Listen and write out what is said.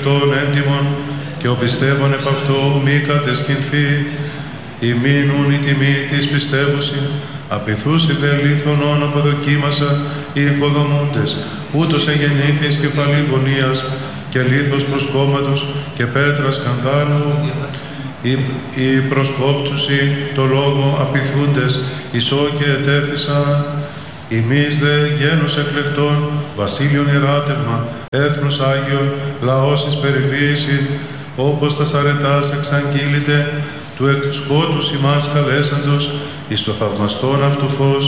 εκλεκτών έντιμων, και ο πιστεύων επ' αυτό μη κατεσκηνθεί. Ημείνουν η τιμή της πιστεύουσιν, απειθούσι δε λίθωνον αποδοκίμασα οι οικοδομούντες, ούτως εγεννήθης κεφαλή γωνίας και λίθος προσκόμματος και πέτρα σκανδάλου. Οι προσκόπτουσι το λόγο απειθούντες, ισό και ετέθησαν. Ημείς δε γένος εκλεκτών, βασίλειον ιεράτευμα, έθνος Άγιον, λαός εις περιποίηση, όπως τα σαρετάς εξαγγείλητε, του εκ σκότους ημάς καλέσαντος, εις το θαυμαστόν αυτού φως,